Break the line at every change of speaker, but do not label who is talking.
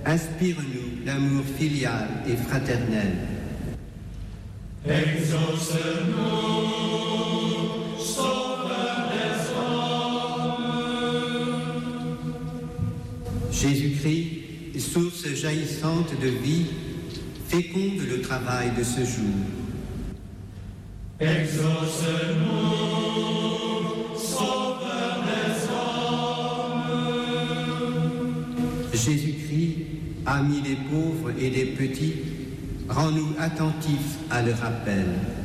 Inspire-nous l'amour filial et fraternel.
Exauce-nous, Sauveur des hommes.
Jésus-Christ, source jaillissante de vie, féconde le travail de ce jour.
Exauce-nous, Sauveur des hommes.
Jésus-Christ, ami des pauvres et des petits, rends-nous attentifs à leur appel.